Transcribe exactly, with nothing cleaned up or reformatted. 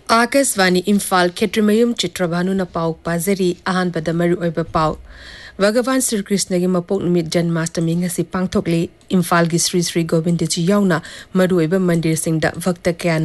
आकाशवाणी इम्फाल खेत्रमयुम चित्रभानुना पाउ पाजरी अहानबदा मरु ओइबा पाउ भगवान श्री कृष्ण की मपोक निमित जन्माष्टमी ngasi पांगथोकले इम्फाल की श्री श्री गोविंद जी याउना मरु ओइबा मंदिर सिंगदा भक्त कयान